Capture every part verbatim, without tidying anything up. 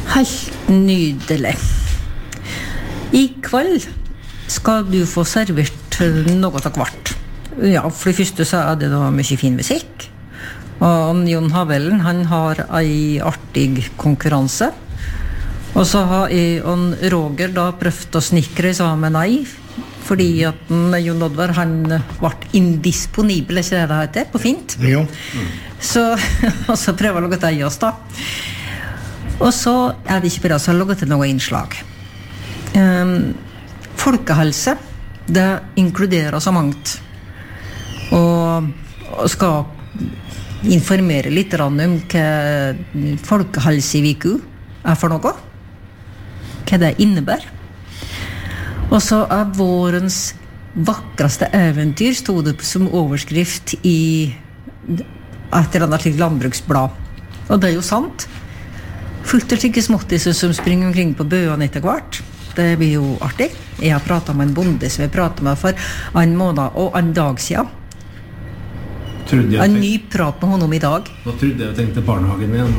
Helt nydelig. I kveld skal du få servert noe av hvert. Ja, for det første så er det da mye fin musikk. Og Jon Havellen, han har en artig konkurranse. Og så har jeg og Roger da prøvd å snikre sammen ei, fordi at Jon Oddvar, han ble indisponibel, ikke det det heter, på fint. Jo. Så, og så prøver jeg å lage det i oss da. Og så er det ikke bare så å lage til noe innslag. Um, folkehelse, det inkluderer så mangt. Og, og skal informere litt om hva folkehelseviku er for noe. Hva det innebærer. Og så er vårens vakreste eventyr stod det som overskrift i et eller annet slik landbruksblad. Og det er jo sant. Fullt og slike småttiser som springer omkring på bøene etter hvert. Det blir jo artig. Jeg har pratet med en bonde som jeg pratet med for en måned og en dag siden. Jeg en ny prat med honom i dag. Nå trodde jeg tenkte barnehagen igjen.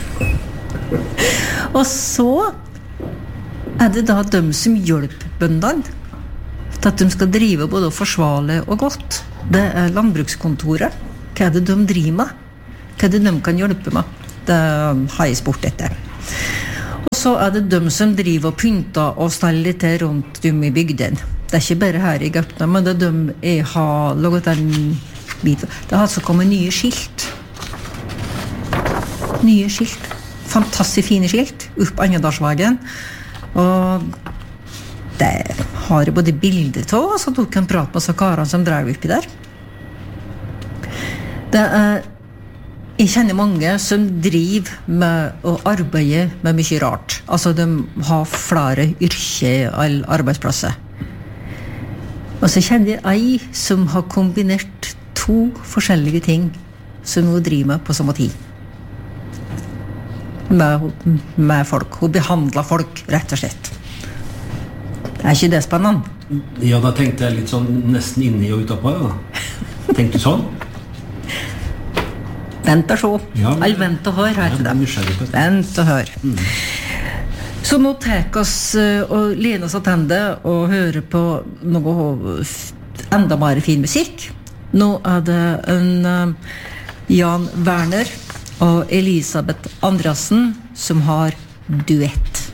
Og så er det da de som hjelper bøndene til at de skal drive både forsvarlig og godt. Det er landbrukskontoret. Hva er det de driver med? Hva er det de kan hjelpe med? Det har jeg spurt etter. Og så er det de som driver og pynter og steller til rundt dem i bygden. Det er ikke bare her i Gaupna, men det er de jeg har laget en bit. Det har altså kommet nye skilt. Nye skilt. Fantastisk fine skilt opp Annedalsveien. Og det har jeg både bilder til, og så tok jeg en prat med så karene som drev oppi der. Det er, jeg kjenner mange som driver med å arbeide med mye rart. Altså de har flere yrker eller arbeidsplasser. Og så kjenner jeg ei som har kombinert to forskjellige ting som hun driver med på samme tid. Med, med folk. Hun behandler folk, rett og slett. Er ikke det spennende? Ja, da tenkte jeg litt sånn nesten inni og utapå, ja. Tenkte du sånn? Vent og se. Ja, men... Eller vent og hør, heter det. Vent og hør. Mm. Så nå tek oss og lener oss attende og hører på noe enda mer fin musikk. Nå er det en uh, Jan Werner og Elisabeth Andreassen som har duett.